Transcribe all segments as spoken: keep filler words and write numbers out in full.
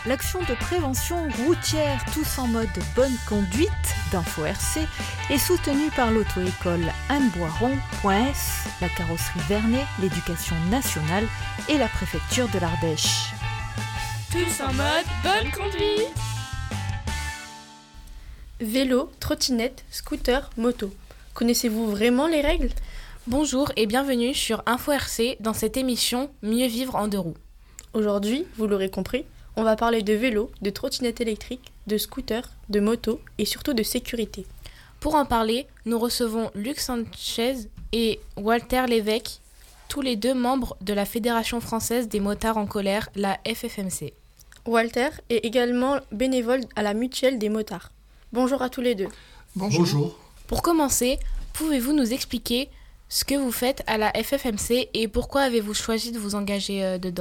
l'action de prévention routière Tous en mode bonne conduite d'Info R C est soutenue par l'auto-école Anne Boiron.s, la carrosserie Vernet, l'éducation nationale et la préfecture de l'Ardèche. Tous en mode bonne conduite. Vélo, trottinette, scooter, moto. Connaissez-vous vraiment les règles ? Bonjour et bienvenue sur Info R C dans cette émission Mieux vivre en deux roues. Aujourd'hui, vous l'aurez compris, on va parler de vélo, de trottinette électrique, de scooter, de moto et surtout de sécurité. Pour en parler, nous recevons Luc Sanchez et Walter Lévesque, tous les deux membres de la Fédération française des motards en colère, la F F M C. Walter est également bénévole à la Mutuelle des motards. Bonjour à tous les deux. Bonjour. Bonjour. Pour commencer, pouvez-vous nous expliquer ce que vous faites à la F F M C et pourquoi avez-vous choisi de vous engager euh, dedans ?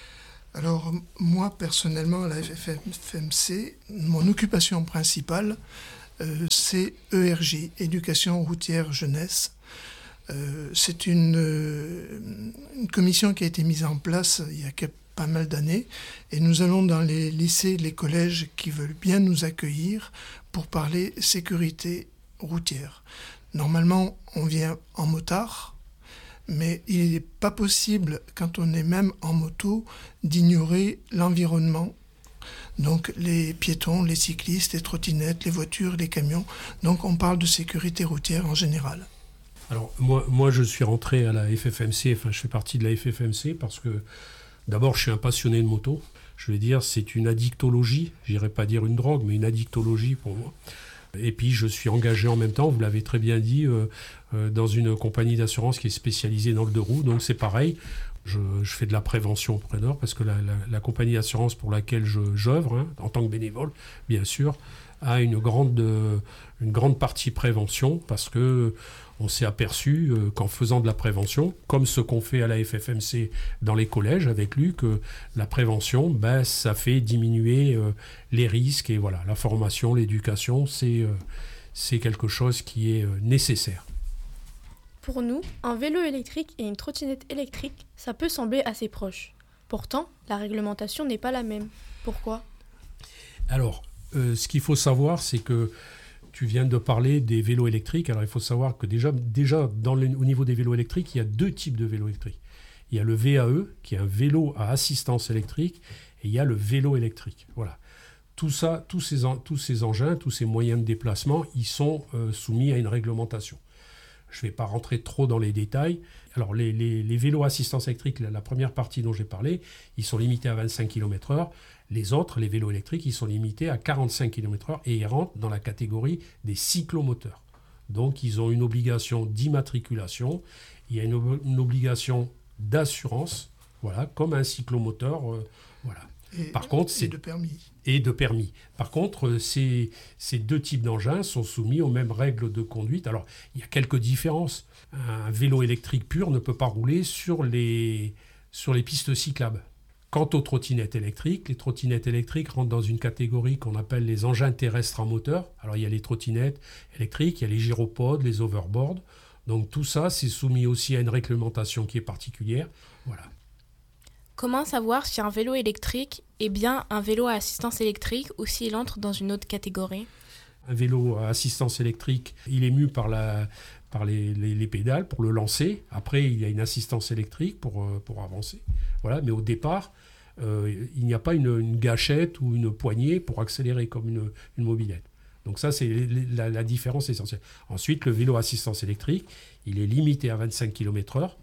Alors, moi, personnellement, à la F F M C, mon occupation principale, euh, c'est E R J, Éducation routière jeunesse. Euh, c'est une, euh, une commission qui a été mise en place il y a quelques, pas mal d'années, et nous allons dans les lycées, les collèges qui veulent bien nous accueillir pour parler sécurité routière. Normalement, on vient en motard, mais il n'est pas possible, quand on est même en moto, d'ignorer l'environnement. Donc les piétons, les cyclistes, les trottinettes, les voitures, les camions. Donc on parle de sécurité routière en général. Alors moi, moi je suis rentré à la F F M C, enfin je fais partie de la F F M C parce que d'abord je suis un passionné de moto. Je vais dire c'est une addictologie, j'irai pas dire une drogue, mais une addictologie pour moi. Et puis je suis engagé en même temps, vous l'avez très bien dit, euh, euh, dans une compagnie d'assurance qui est spécialisée dans le deux roues. Donc c'est pareil, je, je fais de la prévention auprès d'eux parce que la, la, la compagnie d'assurance pour laquelle je, j'œuvre, hein, en tant que bénévole, bien sûr, a une grande, euh, une grande partie prévention parce que on s'est aperçu euh, qu'en faisant de la prévention, comme ce qu'on fait à la F F M C dans les collèges avec Luc, que la prévention, ben, ça fait diminuer euh, les risques. Et voilà, la formation, l'éducation, c'est, euh, c'est quelque chose qui est euh, nécessaire. Pour nous, un vélo électrique et une trottinette électrique, ça peut sembler assez proche. Pourtant, la réglementation n'est pas la même. Pourquoi ? Alors, euh, ce qu'il faut savoir, c'est que tu viens de parler des vélos électriques. Alors, il faut savoir que déjà, déjà dans le, au niveau des vélos électriques, il y a deux types de vélos électriques. Il y a le V A E, qui est un vélo à assistance électrique, et il y a le vélo électrique. Voilà. Tout ça, tous ces, tous ces engins, tous ces moyens de déplacement, ils sont euh, soumis à une réglementation. Je ne vais pas rentrer trop dans les détails. Alors, les, les, les vélos à assistance électrique, la, la première partie dont j'ai parlé, ils sont limités à vingt-cinq kilomètres heure. Les autres, les vélos électriques, ils sont limités à quarante-cinq kilomètres heure et ils rentrent dans la catégorie des cyclomoteurs. Donc, ils ont une obligation d'immatriculation, il y a une, ob- une obligation d'assurance, voilà, comme un cyclomoteur, euh, voilà. Et, Par contre, et c'est, de permis. Et de permis. Par contre, ces, ces deux types d'engins sont soumis aux mêmes règles de conduite. Alors, il y a quelques différences. Un vélo électrique pur ne peut pas rouler sur les, sur les pistes cyclables. Quant aux trottinettes électriques, les trottinettes électriques rentrent dans une catégorie qu'on appelle les engins terrestres à moteur. Alors, il y a les trottinettes électriques, il y a les gyropodes, les overboards. Donc, tout ça, c'est soumis aussi à une réglementation qui est particulière. Voilà. Comment savoir si un vélo électrique est bien un vélo à assistance électrique ou s'il entre dans une autre catégorie ? Un vélo à assistance électrique, il est mu par, la, par les, les, les pédales pour le lancer. Après, il y a une assistance électrique pour, pour avancer. Voilà. Mais au départ, euh, il n'y a pas une, une gâchette ou une poignée pour accélérer comme une, une mobilette. Donc ça, c'est la, la différence essentielle. Ensuite, le vélo à assistance électrique, il est limité à vingt-cinq kilomètres heure.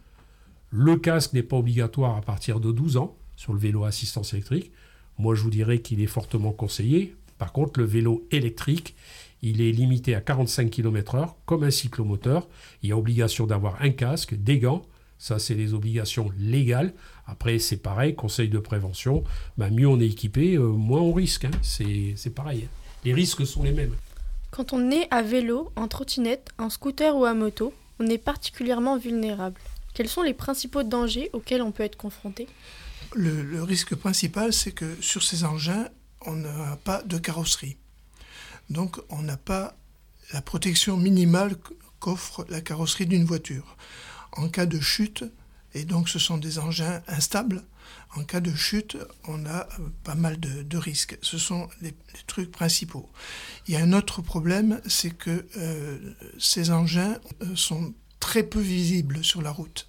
Le casque n'est pas obligatoire à partir de douze ans sur le vélo à assistance électrique. Moi, je vous dirais qu'il est fortement conseillé. Par contre, le vélo électrique, il est limité à quarante-cinq kilomètres heure, comme un cyclomoteur. Il y a obligation d'avoir un casque, des gants. Ça, c'est les obligations légales. Après, c'est pareil, conseil de prévention. Ben, mieux on est équipé, euh, moins on risque. Hein. C'est, c'est pareil. Hein. Les risques sont les mêmes. Quand on est à vélo, en trottinette, en scooter ou à moto, on est particulièrement vulnérable. Quels sont les principaux dangers auxquels on peut être confronté ? le, le risque principal, c'est que sur ces engins, on n'a pas de carrosserie. Donc, on n'a pas la protection minimale qu'offre la carrosserie d'une voiture. En cas de chute, Et donc ce sont des engins instables. En cas de chute, on a pas mal de, de risques. Ce sont les, les trucs principaux. Il y a un autre problème, c'est que euh, ces engins sont très peu visibles sur la route.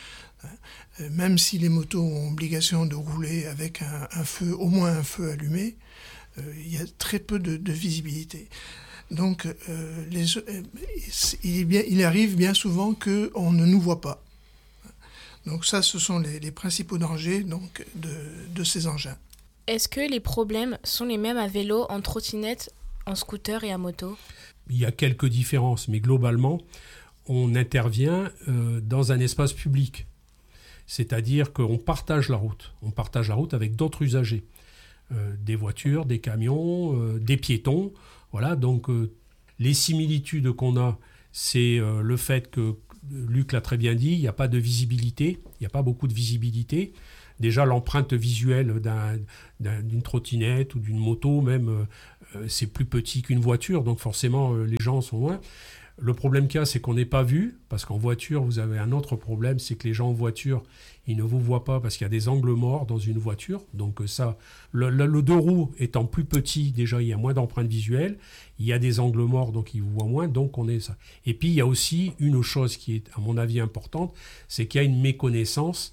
Même si les motos ont obligation de rouler avec un, un feu, au moins un feu allumé, euh, il y a très peu de, de visibilité. Donc euh, les, euh, il, est bien, il arrive bien souvent qu'on ne nous voit pas. Donc ça, ce sont les, les principaux dangers donc, de, de ces engins. Est-ce que les problèmes sont les mêmes à vélo, en trottinette, en scooter et à moto ? Il y a quelques différences, mais globalement, on intervient euh, dans un espace public. C'est-à-dire qu'on partage la route. On partage la route avec d'autres usagers. Euh, des voitures, des camions, euh, des piétons. Voilà, donc euh, les similitudes qu'on a, c'est euh, le fait que, Luc l'a très bien dit, il n'y a pas de visibilité, il n'y a pas beaucoup de visibilité. Déjà, l'empreinte visuelle d'un, d'un, d'une trottinette ou d'une moto, même, euh, c'est plus petit qu'une voiture, donc forcément, euh, les gens sont loin. Le problème qu'il y a, c'est qu'on n'est pas vu, parce qu'en voiture, vous avez un autre problème, c'est que les gens en voiture, ils ne vous voient pas parce qu'il y a des angles morts dans une voiture. Donc ça, le, le, le deux roues étant plus petit, déjà, il y a moins d'empreintes visuelles. Il y a des angles morts, donc ils vous voient moins, donc on est ça. Et puis, il y a aussi une chose qui est, à mon avis, importante, c'est qu'il y a une méconnaissance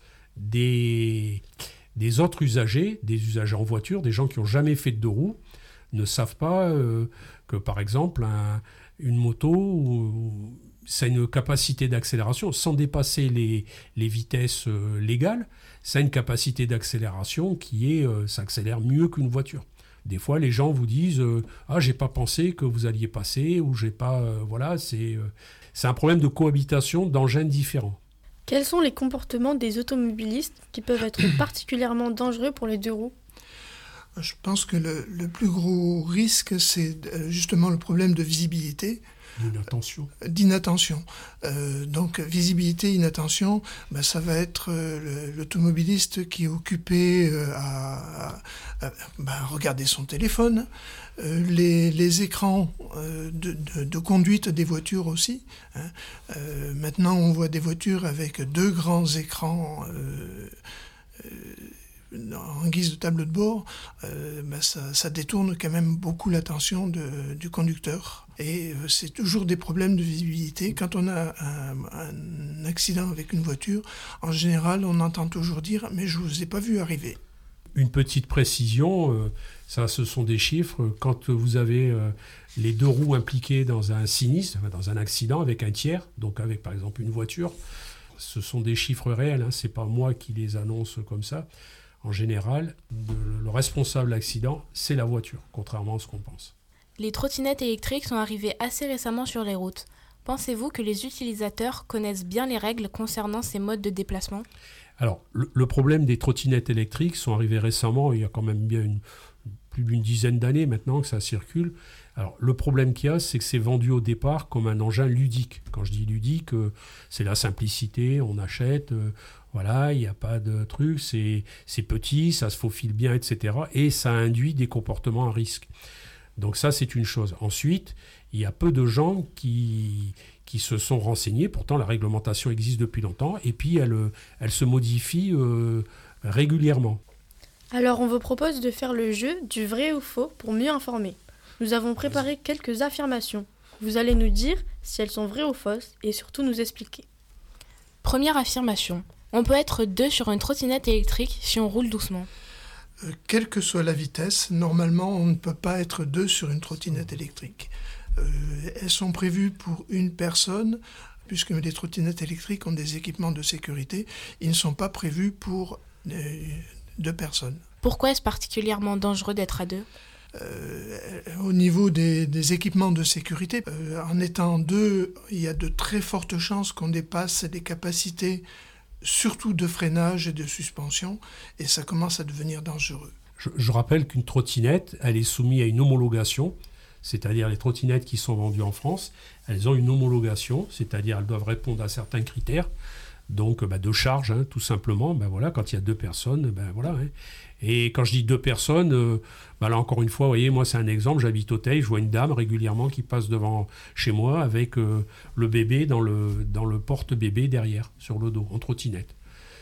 des, des autres usagers, des usagers en voiture, des gens qui n'ont jamais fait de deux roues, ne savent pas euh, que, par exemple, un... une moto, ça a une capacité d'accélération, sans dépasser les, les vitesses euh, légales, ça a une capacité d'accélération qui est, euh, ça accélère mieux qu'une voiture. Des fois, les gens vous disent euh, « Ah, j'ai pas pensé que vous alliez passer » ou « j'ai pas... Euh, » Voilà, c'est, euh, c'est un problème de cohabitation d'engins différents. Quels sont les comportements des automobilistes qui peuvent être particulièrement dangereux pour les deux roues ? Je pense que le, le plus gros risque, c'est justement le problème de visibilité. D'inattention. D'inattention. Euh, donc, visibilité, inattention, ben, ça va être euh, l'automobiliste qui est occupé euh, à, à, à ben, regarder son téléphone, euh, les, les écrans euh, de, de, de conduite des voitures aussi. Hein. Euh, maintenant, on voit des voitures avec deux grands écrans euh, euh, en guise de tableau de bord, euh, ben ça, ça détourne quand même beaucoup l'attention de, du conducteur. Et euh, c'est toujours des problèmes de visibilité. Quand on a un, un accident avec une voiture, en général, on entend toujours dire « mais je ne vous ai pas vu arriver ». Une petite précision, euh, ça, ce sont des chiffres. Quand vous avez euh, les deux roues impliquées dans un sinistre, dans un accident avec un tiers, donc avec par exemple une voiture, ce sont des chiffres réels, hein, ce n'est pas moi qui les annonce comme ça. En général, le responsable de l'accident, c'est la voiture, contrairement à ce qu'on pense. Les trottinettes électriques sont arrivées assez récemment sur les routes. Pensez-vous que les utilisateurs connaissent bien les règles concernant ces modes de déplacement ? Alors, le, le problème des trottinettes électriques sont arrivées récemment, il y a quand même bien une, plus d'une dizaine d'années maintenant que ça circule. Alors, le problème qu'il y a, c'est que c'est vendu au départ comme un engin ludique. Quand je dis ludique, euh, c'est la simplicité, on achète... Euh, Voilà, il n'y a pas de truc, c'est, c'est petit, ça se faufile bien, et cetera. Et ça induit des comportements à risque. Donc ça, c'est une chose. Ensuite, il y a peu de gens qui, qui se sont renseignés. Pourtant, la réglementation existe depuis longtemps. Et puis, elle, elle se modifie euh, régulièrement. Alors, on vous propose de faire le jeu du vrai ou faux pour mieux informer. Nous avons préparé quelques affirmations. Vous allez nous dire si elles sont vraies ou fausses et surtout nous expliquer. Première affirmation. On peut être deux sur une trottinette électrique si on roule doucement. Euh, quelle que soit la vitesse, normalement, on ne peut pas être deux sur une trottinette électrique. Euh, elles sont prévues pour une personne, puisque les trottinettes électriques ont des équipements de sécurité. Ils ne sont pas prévus pour euh, deux personnes. Pourquoi est-ce particulièrement dangereux d'être à deux ? Euh, au niveau des, des équipements de sécurité, euh, en étant deux, il y a de très fortes chances qu'on dépasse les capacités surtout de freinage et de suspension, et ça commence à devenir dangereux. Je, je rappelle qu'une trottinette, elle est soumise à une homologation, c'est-à-dire les trottinettes qui sont vendues en France, elles ont une homologation, c'est-à-dire elles doivent répondre à certains critères, donc bah, de charge, hein, tout simplement, bah, voilà, quand il y a deux personnes, bah, voilà. Hein. Et quand je dis deux personnes, euh, bah, là encore une fois, vous voyez, moi c'est un exemple, j'habite au Teil, je vois une dame régulièrement qui passe devant chez moi avec euh, le bébé dans le, dans le porte-bébé derrière, sur le dos, en trottinette.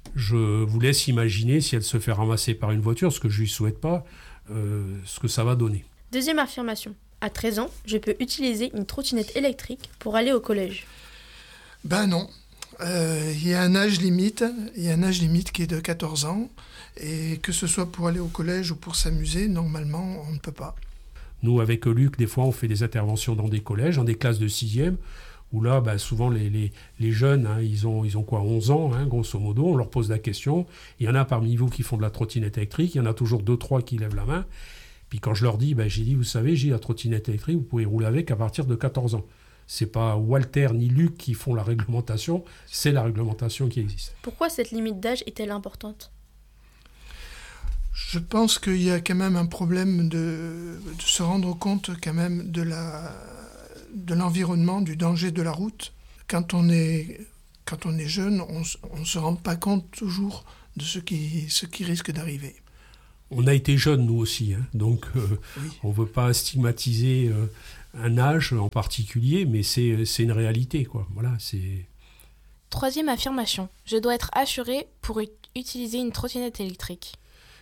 je vous laisse imaginer si elle se fait ramasser par une voiture, ce que je ne lui souhaite pas, euh, ce que ça va donner. Deuxième affirmation. À treize ans, je peux utiliser une trottinette électrique pour aller au collège. Ben non. Il euh, y a un âge limite, il y a un âge limite qui est de quatorze ans, et que ce soit pour aller au collège ou pour s'amuser, normalement, on ne peut pas. Nous, avec Luc, des fois, on fait des interventions dans des collèges, dans des classes de sixième, où là, ben, souvent, les, les, les jeunes, hein, ils, ont, ils ont quoi, onze ans, hein, grosso modo, on leur pose la question. Il y en a parmi vous qui font de la trottinette électrique, il y en a toujours deux, trois qui lèvent la main. Puis quand je leur dis, ben, j'ai dit, vous savez, j'ai la trottinette électrique, vous pouvez rouler avec à partir de quatorze ans. C'est pas Walter ni Luc qui font la réglementation, c'est la réglementation qui existe. Pourquoi cette limite d'âge est-elle importante ? Je pense qu'il y a quand même un problème de, de se rendre compte quand même de, la, de l'environnement, du danger de la route. Quand on est, quand on est jeune, on ne se rend pas compte toujours de ce qui, ce qui risque d'arriver. On a été jeunes, nous aussi, hein, donc euh, oui. On ne veut pas stigmatiser euh, un âge en particulier, mais c'est, c'est une réalité, quoi. Voilà, c'est... Troisième affirmation. Je dois être assuré pour utiliser une trottinette électrique.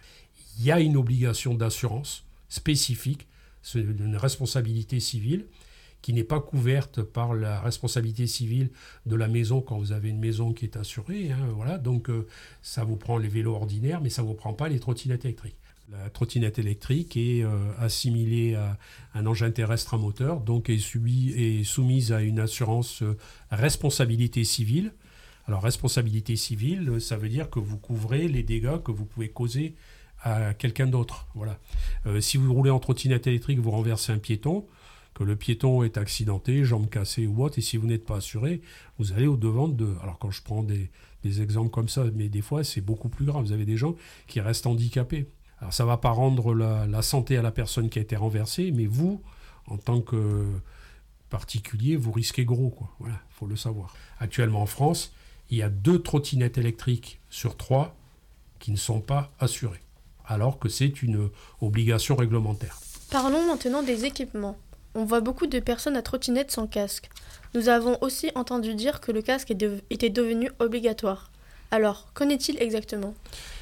Il y a une obligation d'assurance spécifique, c'est une responsabilité civile, qui n'est pas couverte par la responsabilité civile de la maison quand vous avez une maison qui est assurée. Hein, voilà. Donc euh, ça vous prend les vélos ordinaires, mais ça ne vous prend pas les trottinettes électriques. La trottinette électrique est euh, assimilée à un engin terrestre à moteur, donc est, subi, est soumise à une assurance euh, responsabilité civile. Alors responsabilité civile, ça veut dire que vous couvrez les dégâts que vous pouvez causer à quelqu'un d'autre. Voilà. Euh, si vous roulez en trottinette électrique, vous renversez un piéton, que le piéton est accidenté, jambe cassée ou autre, et si vous n'êtes pas assuré, vous allez au-devant de... Alors quand je prends des, des exemples comme ça, mais des fois c'est beaucoup plus grave, vous avez des gens qui restent handicapés. Alors ça ne va pas rendre la, la santé à la personne qui a été renversée, mais vous, en tant que particulier, vous risquez gros, quoi. Voilà, il faut le savoir. Actuellement en France, il y a deux trottinettes électriques sur trois qui ne sont pas assurées, alors que c'est une obligation réglementaire. Parlons maintenant des équipements. On voit beaucoup de personnes à trottinette sans casque. Nous avons aussi entendu dire que le casque était devenu obligatoire. Alors, qu'en est-il exactement ?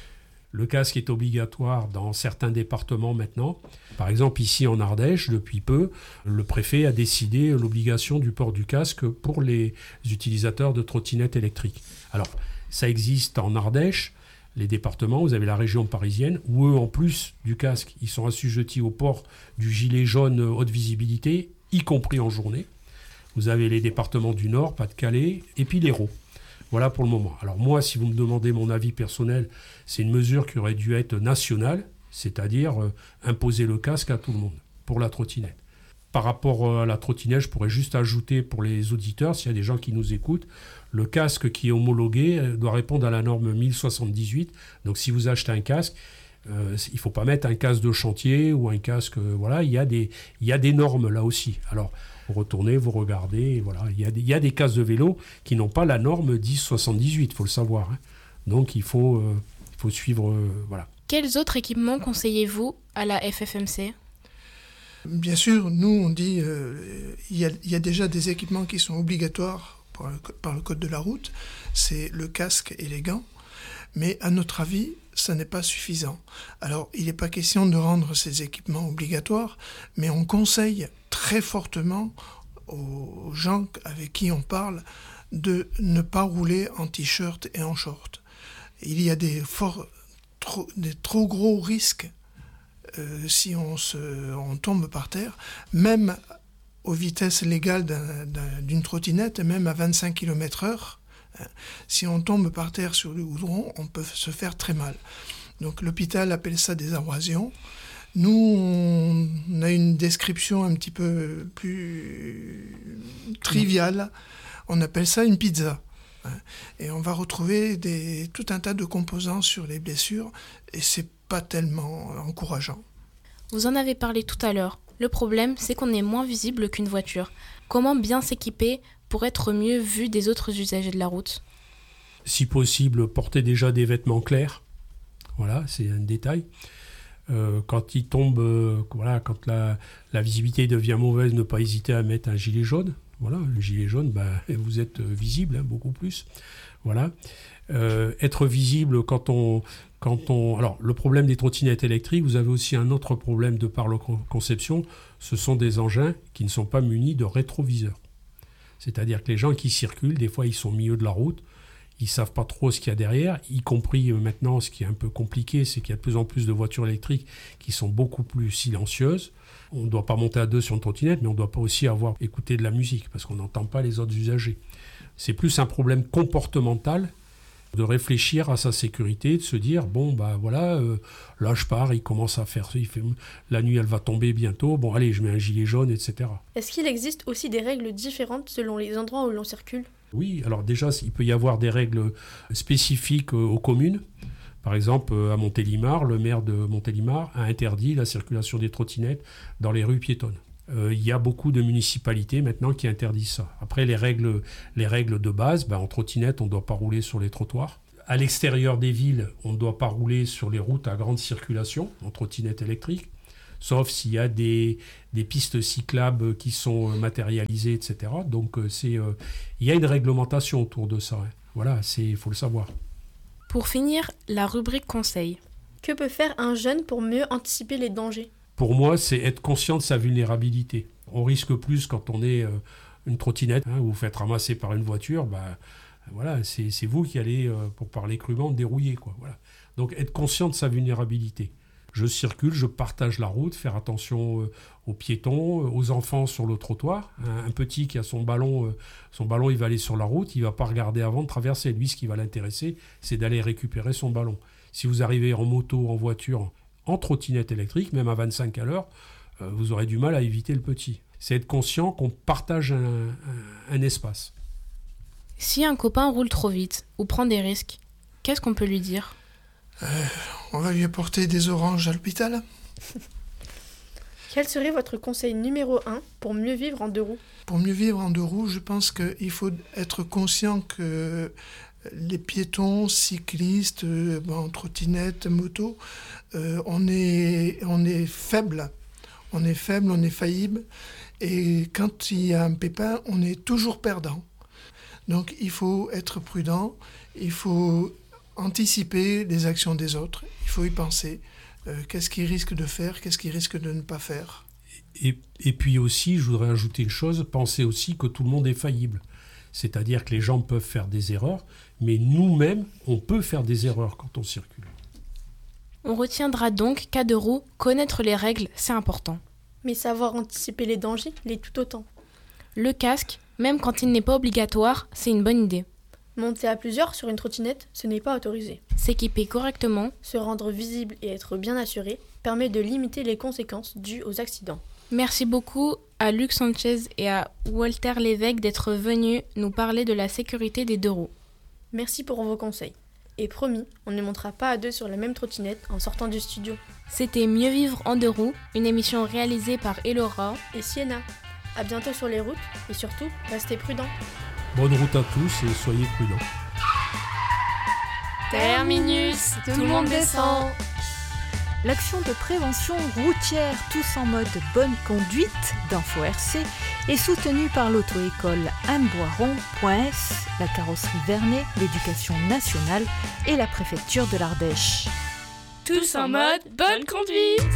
Le casque est obligatoire dans certains départements maintenant. Par exemple, ici en Ardèche, depuis peu, le préfet a décidé l'obligation du port du casque pour les utilisateurs de trottinettes électriques. Alors, ça existe en Ardèche, les départements, vous avez la région parisienne, où eux, en plus du casque, ils sont assujettis au port du gilet jaune haute visibilité, y compris en journée. Vous avez les départements du Nord, Pas-de-Calais, et puis l'Hérault. Voilà pour le moment. Alors moi, si vous me demandez mon avis personnel, c'est une mesure qui aurait dû être nationale, c'est-à-dire euh, imposer le casque à tout le monde, pour la trottinette. Par rapport à la trottinette, je pourrais juste ajouter pour les auditeurs, s'il y a des gens qui nous écoutent, le casque qui est homologué doit répondre à la norme mille soixante-dix-huit. Donc si vous achetez un casque, euh, il ne faut pas mettre un casque de chantier ou un casque... Euh, voilà, il y a des, il y a des normes là aussi. Alors, vous retournez, vous regardez, et voilà. Il y a des, il y a des casques de vélo qui n'ont pas la norme dix soixante-dix-huit, il faut le savoir. Hein. Donc il faut, euh, il faut suivre... Euh, voilà. Quels autres équipements conseillez-vous à la F F M C ? Bien sûr, nous on dit euh, il y a, il y a déjà des équipements qui sont obligatoires par le, par le code de la route, c'est le casque et les gants, mais à notre avis, ça n'est pas suffisant. Alors, il n'est pas question de rendre ces équipements obligatoires, mais on conseille très fortement aux gens avec qui on parle de ne pas rouler en t-shirt et en short. Il y a des, forts, trop, des trop gros risques Euh, si on, se, on tombe par terre, même aux vitesses légales d'un, d'un, d'une trottinette, même à vingt-cinq kilomètres heure, hein, si on tombe par terre sur le goudron, on peut se faire très mal. Donc l'hôpital appelle ça des abrasions. Nous, on a une description un petit peu plus triviale, on appelle ça une pizza. Et on va retrouver des, tout un tas de composants sur les blessures, et c'est pas tellement encourageant. Vous en avez parlé tout à l'heure. Le problème, c'est qu'on est moins visible qu'une voiture. Comment bien s'équiper pour être mieux vu des autres usagers de la route ? Si possible, porter déjà des vêtements clairs. Voilà, c'est un détail. Euh, quand il tombe, euh, voilà, quand la, la visibilité devient mauvaise, ne pas hésiter à mettre un gilet jaune. Voilà, le gilet jaune, bah, vous êtes visible, hein, beaucoup plus. Voilà. Euh, être visible quand on, quand on... Alors, le problème des trottinettes électriques, vous avez aussi un autre problème de par leur conception, ce sont des engins qui ne sont pas munis de rétroviseurs. C'est-à-dire que les gens qui circulent, des fois, ils sont au milieu de la route, ils ne savent pas trop ce qu'il y a derrière, y compris euh, maintenant, ce qui est un peu compliqué, c'est qu'il y a de plus en plus de voitures électriques qui sont beaucoup plus silencieuses. On ne doit pas monter à deux sur une trottinette, mais on ne doit pas aussi avoir écouté de la musique, parce qu'on n'entend pas les autres usagers. C'est plus un problème comportemental de réfléchir à sa sécurité, de se dire, bon, bah voilà, euh, là je pars, il commence à faire, il fait, la nuit elle va tomber bientôt, bon allez, je mets un gilet jaune, et cetera. Est-ce qu'il existe aussi des règles différentes selon les endroits où l'on circule ? Oui, alors déjà, il peut y avoir des règles spécifiques aux communes. Par exemple, à Montélimar, le maire de Montélimar a interdit la circulation des trottinettes dans les rues piétonnes. Euh, il y a beaucoup de municipalités maintenant qui interdisent ça. Après, les règles, les règles de base, ben, en trottinette, on ne doit pas rouler sur les trottoirs. À l'extérieur des villes, on ne doit pas rouler sur les routes à grande circulation, en trottinette électrique, sauf s'il y a des, des pistes cyclables qui sont matérialisées, et cetera. Donc, c'est, euh, il y a une réglementation autour de ça. Hein. Voilà, il faut le savoir. Pour finir, la rubrique conseil. Que peut faire un jeune pour mieux anticiper les dangers ? Pour moi, c'est être conscient de sa vulnérabilité. On risque plus quand on est euh, une trottinette, hein, vous vous faites ramasser par une voiture, bah, voilà, c'est, c'est vous qui allez, euh, pour parler crûment, dérouiller, quoi. Voilà. Donc, être conscient de sa vulnérabilité. Je circule, je partage la route, faire attention euh, aux piétons, euh, aux enfants sur le trottoir. Un, un petit qui a son ballon, euh, son ballon, il va aller sur la route, il ne va pas regarder avant de traverser. Lui, ce qui va l'intéresser, c'est d'aller récupérer son ballon. Si vous arrivez en moto, en voiture, en trottinette électrique, même à vingt-cinq à l'heure, euh, vous aurez du mal à éviter le petit. C'est être conscient qu'on partage un, un, un espace. Si un copain roule trop vite ou prend des risques, qu'est-ce qu'on peut lui dire ? euh, On va lui apporter des oranges à l'hôpital. Quel serait votre conseil numéro un pour mieux vivre en deux roues ? Pour mieux vivre en deux roues, je pense qu'il faut être conscient que les piétons, cyclistes, euh, bon, trottinettes, motos, euh, on est, on est faible. On est faible, on est faillible. Et quand il y a un pépin, on est toujours perdant. Donc il faut être prudent, il faut anticiper les actions des autres, il faut y penser. Euh, qu'est-ce qu'ils risquent de faire, qu'est-ce qu'ils risquent de ne pas faire. Et, et puis aussi, je voudrais ajouter une chose, pensez aussi que tout le monde est faillible. C'est-à-dire que les gens peuvent faire des erreurs, mais nous-mêmes, on peut faire des erreurs quand on circule. On retiendra donc qu'à deux roues, connaître les règles, c'est important. Mais savoir anticiper les dangers l'est tout autant. Le casque, même quand il n'est pas obligatoire, c'est une bonne idée. Monter à plusieurs sur une trottinette, ce n'est pas autorisé. S'équiper correctement, se rendre visible et être bien assuré permet de limiter les conséquences dues aux accidents. Merci beaucoup à Luc Sanchez et à Walter Lévesque d'être venus nous parler de la sécurité des deux roues. Merci pour vos conseils. Et promis, on ne montera pas à deux sur la même trottinette en sortant du studio. C'était Mieux vivre en deux roues, une émission réalisée par Elora et Sienna. À bientôt sur les routes et surtout, restez prudents. Bonne route à tous et soyez prudents. Terminus, tout le monde descend. L'action de prévention routière Tous en mode bonne conduite d'Info R C est soutenue par l'auto-école Anne Boiron point S, la carrosserie Vernet, l'éducation nationale et la préfecture de l'Ardèche. Tous en mode bonne conduite.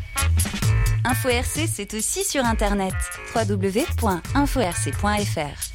Info R C, c'est aussi sur internet. w w w point info r c point f r.